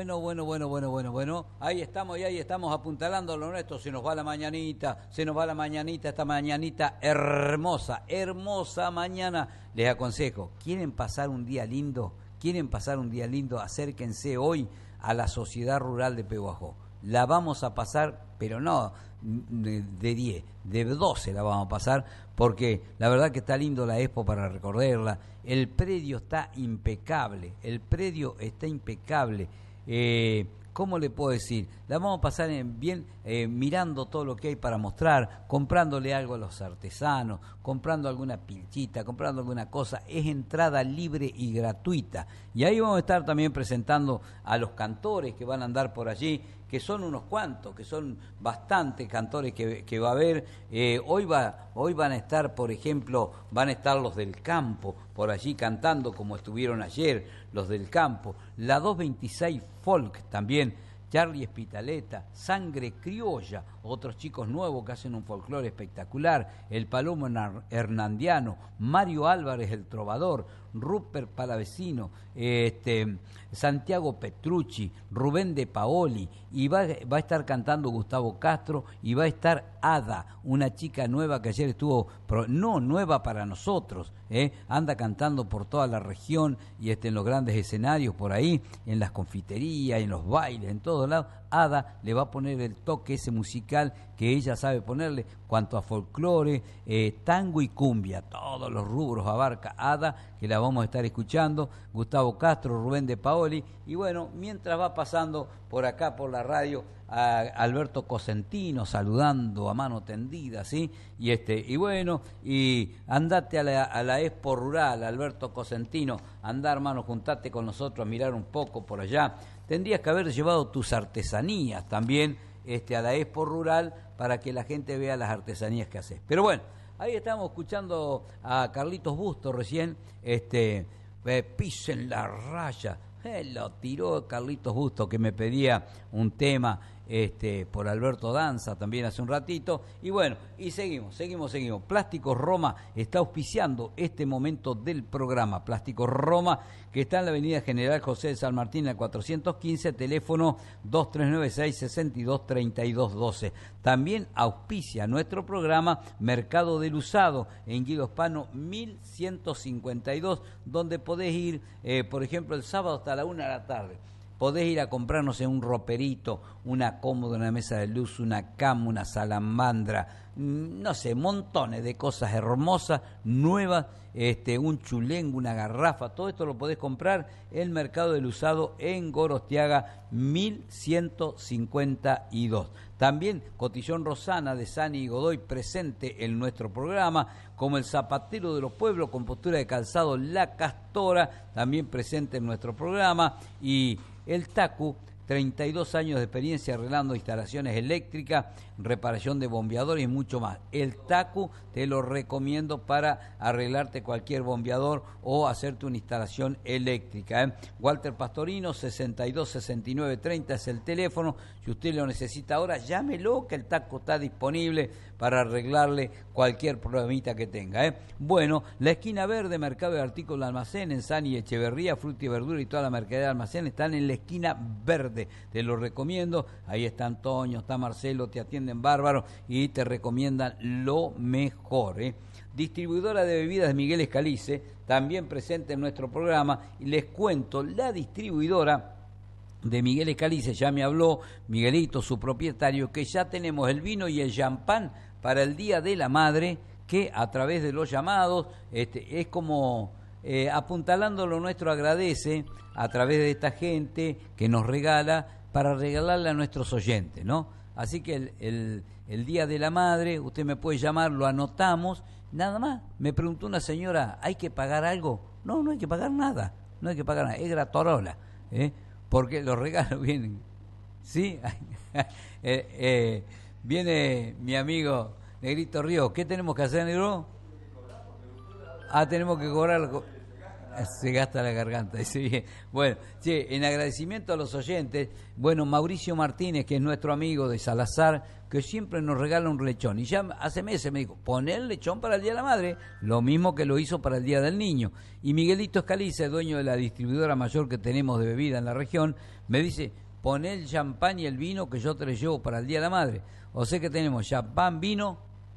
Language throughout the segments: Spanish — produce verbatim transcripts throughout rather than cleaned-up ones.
bueno, bueno, bueno, bueno, bueno, bueno. Ahí estamos y ahí estamos apuntalando lo nuestro. Se nos va la mañanita, se nos va la mañanita, esta mañanita hermosa, hermosa mañana. Les aconsejo, ¿quieren pasar un día lindo? ¿Quieren pasar un día lindo? Acérquense hoy a la Sociedad Rural de Pehuajó. La vamos a pasar, pero no de diez, de doce la vamos a pasar, porque la verdad que está lindo la expo para recorrerla. El predio está impecable, el predio está impecable. Eh, ¿Cómo le puedo decir? La vamos a pasar en bien eh, mirando todo lo que hay para mostrar, comprándole algo a los artesanos, comprando alguna pinchita, comprando alguna cosa. Es entrada libre y gratuita. Y ahí vamos a estar también presentando a los cantores que van a andar por allí, que son unos cuantos, que son bastantes cantores que, que va a haber. Eh, hoy, va, hoy van a estar, por ejemplo, van a estar los del campo por allí cantando como estuvieron ayer, los del campo. La doscientos veintiséis Folk también, Charlie Espitaleta, Sangre Criolla, otros chicos nuevos que hacen un folclore espectacular, el Palomo Hernandiano, Mario Álvarez el Trovador, Rupert Palavecino, este, Santiago Petrucci, Rubén de Paoli, y va, va a estar cantando Gustavo Castro, y va a estar Ada, una chica nueva que ayer estuvo, no nueva para nosotros, ¿eh? Anda cantando por toda la región y este, en los grandes escenarios por ahí, en las confiterías, en los bailes, en todos lados. Ada le va a poner el toque ese musical que ella sabe ponerle, cuanto a folclore, eh, tango y cumbia, todos los rubros abarca Ada, que la vamos a estar escuchando, Gustavo Castro, Rubén de Paoli, y bueno, mientras va pasando por acá por la radio a Alberto Cosentino saludando a mano tendida, ¿sí? Y este y bueno, y andate a la, a la Expo Rural, Alberto Cosentino, andá hermano, juntate con nosotros a mirar un poco por allá. Tendrías que haber llevado tus artesanías también este, a la Expo Rural para que la gente vea las artesanías que haces. Pero bueno, ahí estamos escuchando a Carlitos Bustos recién, este, eh, pisen la raya. Eh, lo tiró Carlitos Bustos, que me pedía un tema este, por Alberto Danza también hace un ratito. Y bueno, y seguimos, seguimos, seguimos. Plásticos Roma está auspiciando este momento del programa. Plásticos Roma, que está en la avenida General José de San Martín, al cuatrocientos quince, teléfono dos tres nueve seis, seis dos, tres dos uno dos. También auspicia nuestro programa Mercado del Usado en Guido Hispano mil ciento cincuenta y dos, donde podés ir, eh, por ejemplo, el sábado hasta la una de la tarde. Podés ir a comprarnos un roperito, una cómoda, una mesa de luz, una cama, una salamandra, no sé, montones de cosas hermosas, nuevas, este, un chulengo, una garrafa, todo esto lo podés comprar en el Mercado del Usado en Gorostiaga mil ciento cincuenta y dos. También Cotillón Rosana de Sani y Godoy presente en nuestro programa, como el Zapatero de los Pueblos con postura de calzado La Castora, también presente en nuestro programa, y el Tacu, treinta y dos años de experiencia arreglando instalaciones eléctricas, reparación de bombeadores y mucho más. El Tacu te lo recomiendo para arreglarte cualquier bombeador o hacerte una instalación eléctrica, ¿eh? Walter Pastorino, sesenta y dos, sesenta y nueve, treinta es el teléfono. Si usted lo necesita ahora, llámelo, que el Tacu está disponible para arreglarle cualquier problemita que tenga, ¿eh? Bueno, la esquina verde, mercado de artículos de almacén en San y Echeverría, fruta y verdura y toda la mercadería de almacén están en la esquina verde. Te lo recomiendo. Ahí está Antonio, está Marcelo, te atienden bárbaro y te recomiendan lo mejor, ¿eh? Distribuidora de bebidas de Miguel Escalice, también presente en nuestro programa. Y les cuento, la distribuidora de Miguel Escalice ya me habló Miguelito, su propietario, que ya tenemos el vino y el champán para el Día de la Madre, que a través de los llamados este, es como eh, apuntalando lo nuestro, agradece a través de esta gente que nos regala para regalarle a nuestros oyentes, ¿no? Así que el, el, el Día de la Madre, usted me puede llamar, lo anotamos, nada más. Me preguntó una señora, ¿hay que pagar algo? No, no hay que pagar nada, no hay que pagar nada, es gratorola, ¿eh? Porque los regalos vienen, ¿sí? eh, eh, viene mi amigo Negrito Río, ¿qué tenemos que hacer, Negro? Ah, tenemos que cobrar. Se gasta la garganta, dice bien. Bueno, che, en agradecimiento a los oyentes, bueno, Mauricio Martínez, que es nuestro amigo de Salazar, que siempre nos regala un lechón. Y ya hace meses me dijo, poné el lechón para el Día de la Madre, lo mismo que lo hizo para el Día del Niño. Y Miguelito Escaliza, dueño de la distribuidora mayor que tenemos de bebida en la región, me dice, poné el champán y el vino que yo te lo llevo para el Día de la Madre. O sea que tenemos champán, vino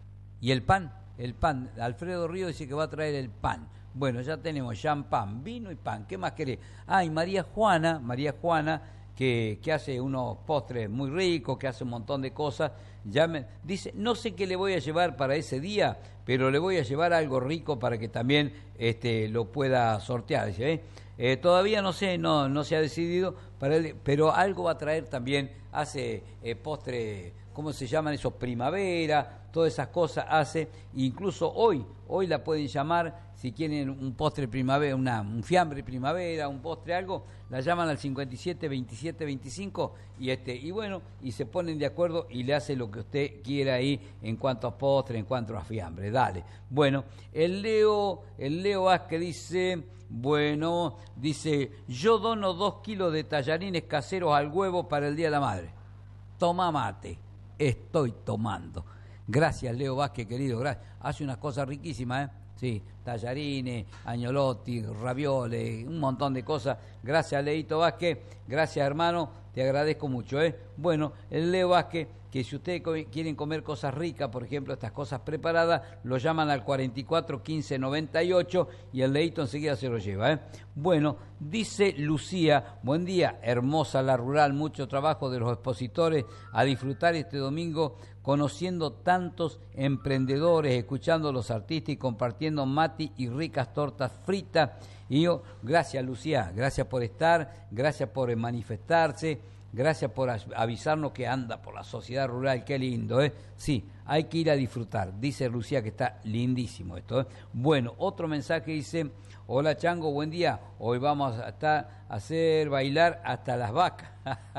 y el pan. El pan, Alfredo Río dice que va a traer el pan. Bueno, ya tenemos champán, vino y pan. ¿Qué más querés? Ah, y María Juana, María Juana, que, que hace unos postres muy ricos, que hace un montón de cosas. Ya me dice, no sé qué le voy a llevar para ese día, pero le voy a llevar algo rico para que también este, lo pueda sortear. Dice, ¿eh? Eh, todavía no sé, no, no se ha decidido, para él, pero algo va a traer también. Hace eh, postre, ¿cómo se llaman esos? Primavera, todas esas cosas hace. Incluso hoy, hoy la pueden llamar. Si quieren un postre primavera, una, un fiambre primavera, un postre algo, la llaman al cincuenta y siete, veintisiete, veinticinco y este y bueno, y se ponen de acuerdo y le hace lo que usted quiera ahí en cuanto a postre, en cuanto a fiambre. Dale. Bueno, el Leo, el Leo Vázquez dice, bueno, dice, yo dono dos kilos de tallarines caseros al huevo para el Día de la Madre. Toma mate, estoy tomando. Gracias, Leo Vázquez, querido, gracias. Hace unas cosas riquísimas, ¿eh? Sí, tallarines, agnolotti, ravioles, un montón de cosas. Gracias, Leito Vázquez. Gracias, hermano. Te agradezco mucho, ¿eh? Bueno, el Leo Vázquez, que si ustedes quieren comer cosas ricas, por ejemplo, estas cosas preparadas, lo llaman al cuarenta y cuatro, quince, noventa y ocho y el Leito enseguida se lo lleva, ¿eh? Bueno, dice Lucía, buen día, hermosa la rural, mucho trabajo de los expositores, a disfrutar este domingo conociendo tantos emprendedores, escuchando a los artistas y compartiendo mati y ricas tortas fritas. Y yo, gracias Lucía, gracias por estar, gracias por manifestarse, gracias por avisarnos que anda por la sociedad rural, qué lindo, ¿eh? Sí, hay que ir a disfrutar, dice Lucía que está lindísimo esto, ¿eh? Bueno, otro mensaje dice, hola Chango, buen día, hoy vamos a, estar, a hacer bailar hasta las vacas.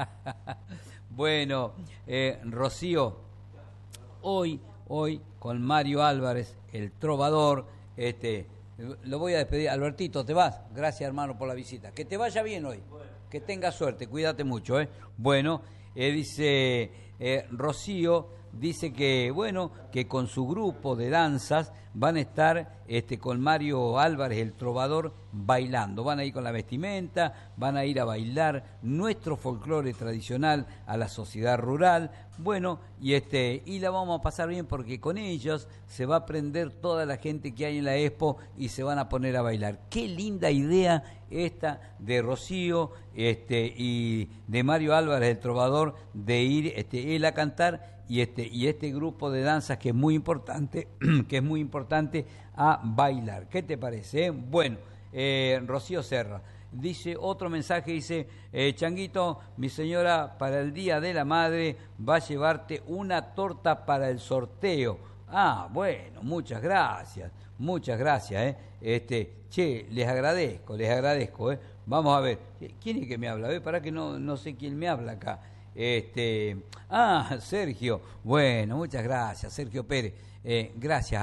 Bueno, eh, Rocío, Hoy, hoy, con Mario Álvarez, el trovador, este, lo voy a despedir. Albertito, ¿te vas? Gracias, hermano, por la visita. Que te vaya bien hoy. Bueno. Que tengas suerte, cuídate mucho, ¿eh? Bueno, eh, dice eh, Rocío, dice que, bueno, que con su grupo de danzas van a estar este, con Mario Álvarez, el trovador, bailando. Van a ir con la vestimenta, van a ir a bailar nuestro folclore tradicional a la sociedad rural. Bueno, y este y la vamos a pasar bien porque con ellos se va a aprender toda la gente que hay en la Expo y se van a poner a bailar. Qué linda idea esta de Rocío este, y de Mario Álvarez, el trovador, de ir este, él a cantar y este y este grupo de danzas que es muy importante, que es muy importante a bailar. ¿Qué te parece? Eh? Bueno, eh, Rocío Serra. Dice otro mensaje, dice, eh, Changuito, mi señora para el Día de la Madre va a llevarte una torta para el sorteo. Ah, bueno, muchas gracias, muchas gracias, ¿eh? Este, che, les agradezco, les agradezco, ¿eh? Vamos a ver, ¿quién es que me habla? ¿Eh? Para que no, no sé quién me habla acá. Este, ah, Sergio, bueno, muchas gracias, Sergio Pérez, eh, gracias.